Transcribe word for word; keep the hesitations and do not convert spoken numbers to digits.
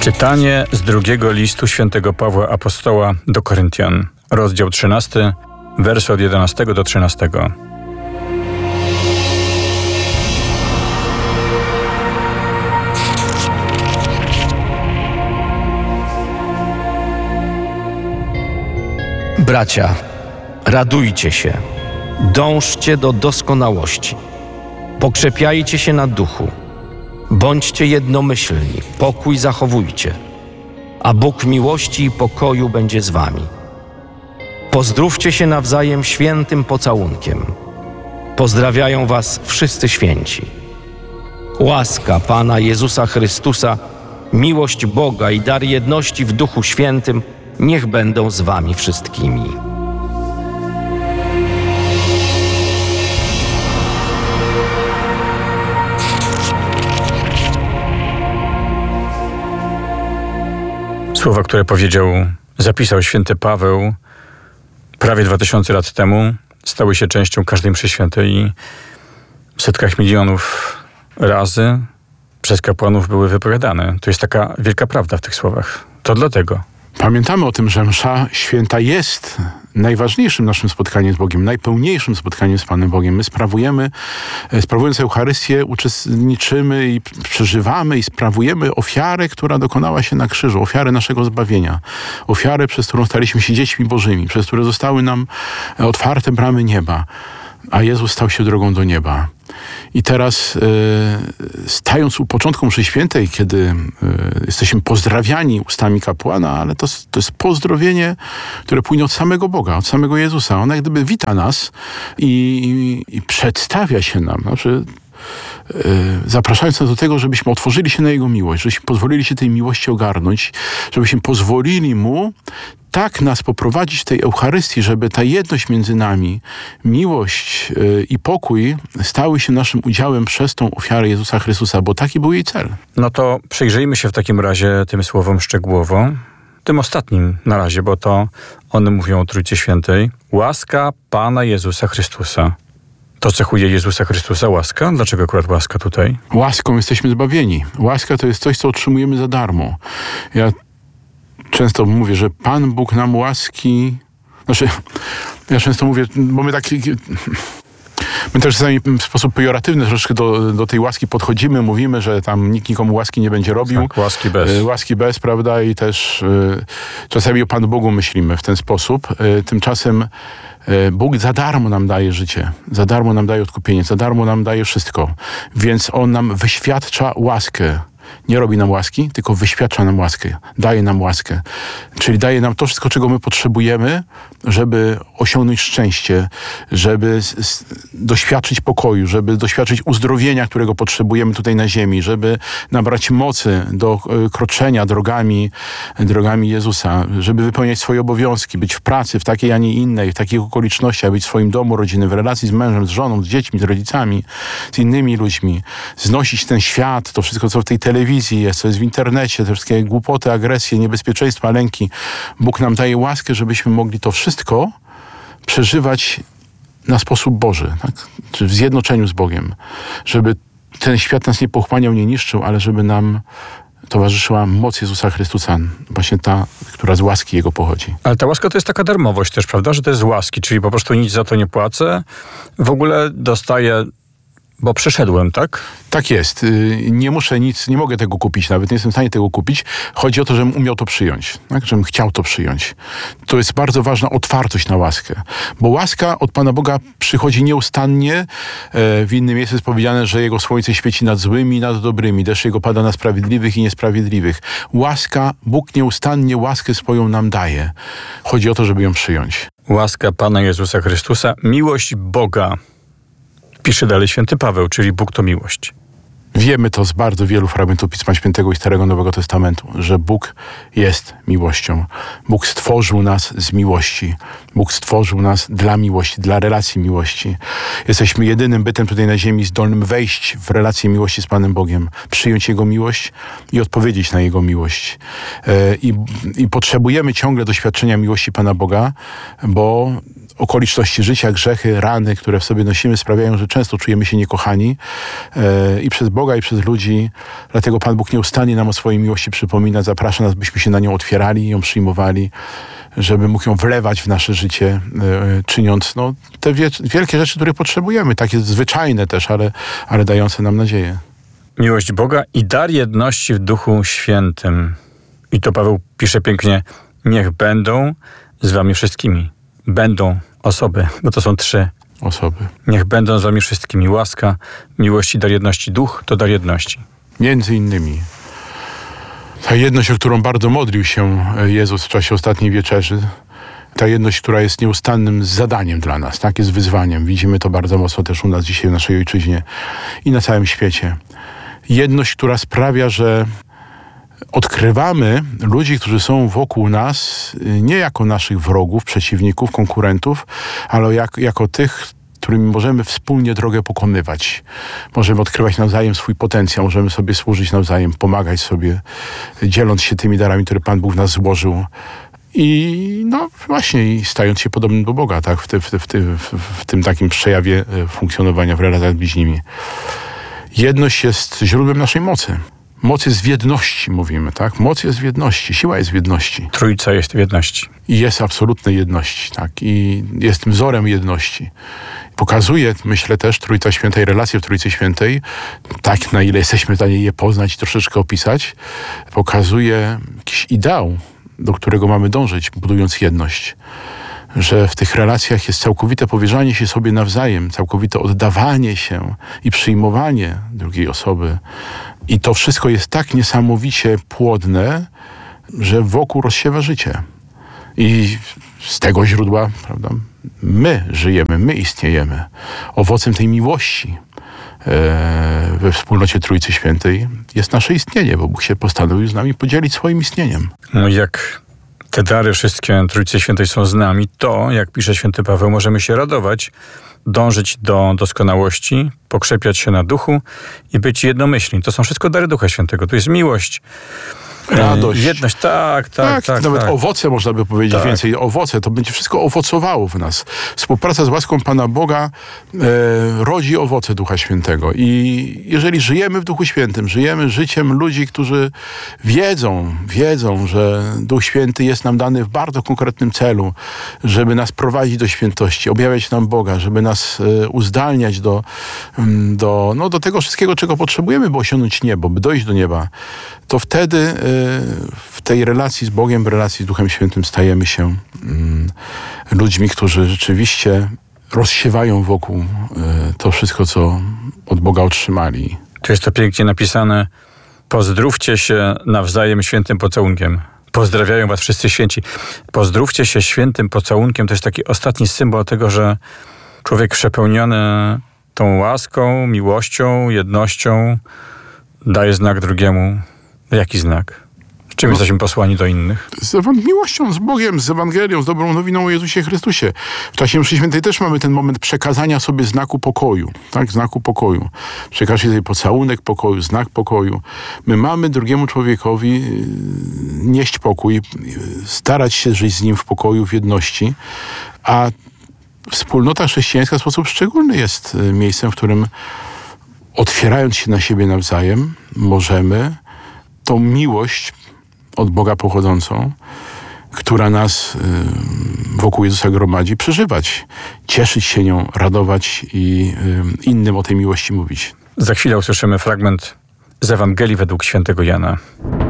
Czytanie z drugiego listu świętego Pawła Apostoła do Koryntian, rozdział trzynasty, wersy od jedenastego do trzynastego. Bracia, radujcie się, dążcie do doskonałości, pokrzepiajcie się na duchu, bądźcie jednomyślni, pokój zachowujcie, a Bóg miłości i pokoju będzie z wami. Pozdrówcie się nawzajem świętym pocałunkiem. Pozdrawiają was wszyscy święci. Łaska Pana Jezusa Chrystusa, miłość Boga i dar jedności w Duchu Świętym niech będą z wami wszystkimi. Słowa, które powiedział, zapisał święty Paweł prawie dwa tysiące lat temu, stały się częścią każdej mszy świętej i w setkach milionów razy przez kapłanów były wypowiadane. To jest taka wielka prawda w tych słowach. To dlatego. Pamiętamy o tym, że msza święta jest najważniejszym naszym spotkaniem z Bogiem, najpełniejszym spotkaniem z Panem Bogiem. My sprawujemy, sprawując Eucharystię, uczestniczymy i przeżywamy i sprawujemy ofiarę, która dokonała się na krzyżu, ofiarę naszego zbawienia, ofiarę, przez którą staliśmy się dziećmi Bożymi, przez które zostały nam otwarte bramy nieba, a Jezus stał się drogą do nieba. I teraz, e, stając u początku mszy świętej, kiedy e, jesteśmy pozdrawiani ustami kapłana, ale to, to jest pozdrowienie, które płynie od samego Boga, od samego Jezusa. On jak gdyby wita nas i, i przedstawia się nam. Znaczy, e, zapraszając nas do tego, żebyśmy otworzyli się na Jego miłość, żebyśmy pozwolili się tej miłości ogarnąć, żebyśmy pozwolili Mu tak nas poprowadzić w tej Eucharystii, żeby ta jedność między nami, miłość yy, i pokój stały się naszym udziałem przez tą ofiarę Jezusa Chrystusa, bo taki był jej cel. No to przyjrzyjmy się w takim razie tym słowom szczegółowo. Tym ostatnim na razie, bo to one mówią o Trójcy Świętej. Łaska Pana Jezusa Chrystusa. To cechuje Jezusa Chrystusa łaska? Dlaczego akurat łaska tutaj? Łaską jesteśmy zbawieni. Łaska to jest coś, co otrzymujemy za darmo. Ja często mówię, że Pan Bóg nam łaski... Znaczy, ja często mówię, bo my tak... My też czasami w sposób pejoratywny troszeczkę do, do tej łaski podchodzimy, mówimy, że tam nikt nikomu łaski nie będzie robił. Tak, łaski bez. Łaski bez, prawda? I też y, czasami o Panu Bogu myślimy w ten sposób. Y, tymczasem y, Bóg za darmo nam daje życie, za darmo nam daje odkupienie, za darmo nam daje wszystko. Więc On nam wyświadcza łaskę. Nie robi nam łaski, tylko wyświadcza nam łaskę. Daje nam łaskę. Czyli daje nam to wszystko, czego my potrzebujemy, żeby osiągnąć szczęście, żeby s- doświadczyć pokoju, żeby doświadczyć uzdrowienia, którego potrzebujemy tutaj na ziemi, żeby nabrać mocy do y, kroczenia drogami, drogami Jezusa, żeby wypełniać swoje obowiązki, być w pracy, w takiej, a nie innej, w takich okolicznościach, być w swoim domu rodzinnym, w relacji z mężem, z żoną, z dziećmi, z rodzicami, z innymi ludźmi, znosić ten świat, to wszystko, co w tej telewizji jest, co jest w internecie, te wszystkie głupoty, agresje, niebezpieczeństwa, lęki. Bóg nam daje łaskę, żebyśmy mogli to wszystko przeżywać na sposób Boży, tak? Czy w zjednoczeniu z Bogiem. Żeby ten świat nas nie pochłaniał, nie niszczył, ale żeby nam towarzyszyła moc Jezusa Chrystusa, właśnie ta, która z łaski Jego pochodzi. Ale ta łaska to jest taka darmowość też, prawda? Że to jest z łaski, czyli po prostu nic za to nie płacę. W ogóle dostaję, bo przyszedłem, tak? Tak jest. Nie muszę nic, nie mogę tego kupić nawet, nie jestem w stanie tego kupić. Chodzi o to, żebym umiał to przyjąć, tak? Żebym chciał to przyjąć. To jest bardzo ważna otwartość na łaskę, bo łaska od Pana Boga przychodzi nieustannie. W innym miejscu jest powiedziane, że Jego słońce świeci nad złymi i nad dobrymi, deszcz Jego pada na sprawiedliwych i niesprawiedliwych. Łaska, Bóg nieustannie łaskę swoją nam daje. Chodzi o to, żeby ją przyjąć. Łaska Pana Jezusa Chrystusa, miłość Boga. Pisze dalej święty Paweł, czyli Bóg to miłość. Wiemy to z bardzo wielu fragmentów Pisma Świętego i Starego Nowego Testamentu, że Bóg jest miłością. Bóg stworzył nas z miłości. Bóg stworzył nas dla miłości, dla relacji miłości. Jesteśmy jedynym bytem tutaj na ziemi zdolnym wejść w relację miłości z Panem Bogiem, przyjąć Jego miłość i odpowiedzieć na Jego miłość. I, i potrzebujemy ciągle doświadczenia miłości Pana Boga, bo okoliczności życia, grzechy, rany, które w sobie nosimy, sprawiają, że często czujemy się niekochani e, i przez Boga, i przez ludzi. Dlatego Pan Bóg nieustannie nam o swojej miłości przypomina, zaprasza nas, byśmy się na nią otwierali, ją przyjmowali, żeby mógł ją wlewać w nasze życie, e, czyniąc no, te wie, wielkie rzeczy, które potrzebujemy, takie zwyczajne też, ale, ale dające nam nadzieję. Miłość Boga i dar jedności w Duchu Świętym. I to Paweł pisze pięknie, niech będą z wami wszystkimi. Będą osoby, bo to są trzy Osoby. Niech będą z wami wszystkimi. Łaska, miłość i dar jedności. Duch to dar jedności. Między innymi ta jedność, o którą bardzo modlił się Jezus w czasie ostatniej wieczerzy, ta jedność, która jest nieustannym zadaniem dla nas, tak, jest wyzwaniem. Widzimy to bardzo mocno też u nas dzisiaj w naszej ojczyźnie i na całym świecie. Jedność, która sprawia, że odkrywamy ludzi, którzy są wokół nas, nie jako naszych wrogów, przeciwników, konkurentów, ale jak, jako tych, którymi możemy wspólnie drogę pokonywać. Możemy odkrywać nawzajem swój potencjał, możemy sobie służyć nawzajem, pomagać sobie, dzieląc się tymi darami, które Pan Bóg w nas złożył. I no właśnie, i stając się podobnym do Boga, tak, w, ty, w, ty, w, ty, w, w tym takim przejawie funkcjonowania w relacjach z bliźnimi. Jedność jest źródłem naszej mocy. Moc jest w jedności, mówimy, tak? Moc jest w jedności, siła jest w jedności. Trójca jest w jedności. I jest absolutnej jedności, tak? I jest wzorem jedności. Pokazuje, myślę też, Trójca Święta i relacje w Trójcy Świętej, tak na ile jesteśmy w stanie je poznać i troszeczkę opisać, pokazuje jakiś ideał, do którego mamy dążyć, budując jedność. Że w tych relacjach jest całkowite powierzanie się sobie nawzajem, całkowite oddawanie się i przyjmowanie drugiej osoby. I to wszystko jest tak niesamowicie płodne, że wokół rozsiewa życie. I z tego źródła, prawda, my żyjemy, my istniejemy. Owocem tej miłości e, we wspólnocie Trójcy Świętej jest nasze istnienie, bo Bóg się postanowił z nami podzielić swoim istnieniem. No i jak te dary wszystkie Trójcy Świętej są z nami, to, jak pisze święty Paweł, możemy się radować, dążyć do doskonałości, pokrzepiać się na duchu i być jednomyślni. To są wszystko dary Ducha Świętego. To jest miłość, Radość. e, jedność. Tak, tak, tak. tak nawet tak. owoce, można by powiedzieć Tak. więcej. Owoce, to będzie wszystko owocowało w nas. Współpraca z łaską Pana Boga e, rodzi owoce Ducha Świętego. I jeżeli żyjemy w Duchu Świętym, żyjemy życiem ludzi, którzy wiedzą, wiedzą, że Duch Święty jest nam dany w bardzo konkretnym celu, żeby nas prowadzić do świętości, objawiać nam Boga, żeby nas e, uzdalniać do, do, no, do tego wszystkiego, czego potrzebujemy, by osiągnąć niebo, by dojść do nieba, to wtedy e, w tej relacji z Bogiem, w relacji z Duchem Świętym stajemy się mm, ludźmi, którzy rzeczywiście rozsiewają wokół y, to wszystko, co od Boga otrzymali. Tu jest to pięknie napisane. Pozdrówcie się nawzajem świętym pocałunkiem. Pozdrawiają was wszyscy święci. Pozdrówcie się świętym pocałunkiem. To jest taki ostatni symbol tego, że człowiek przepełniony tą łaską, miłością, jednością daje znak drugiemu. Jaki znak? Czym No. jesteśmy posłani do innych? Z ewan- miłością, z Bogiem, z Ewangelią, z dobrą nowiną o Jezusie Chrystusie. W czasie mszy świętej też mamy ten moment przekazania sobie znaku pokoju. Tak, znaku pokoju. Przekażcie sobie pocałunek pokoju, znak pokoju. My mamy drugiemu człowiekowi yy, nieść pokój, yy, starać się żyć z nim w pokoju, w jedności, a wspólnota chrześcijańska w sposób szczególny jest yy, miejscem, w którym otwierając się na siebie nawzajem, możemy tą miłość od Boga pochodzącą, która nas y, wokół Jezusa gromadzi, przeżywać, cieszyć się nią, radować i y, innym o tej miłości mówić. Za chwilę usłyszymy fragment z Ewangelii według świętego Jana.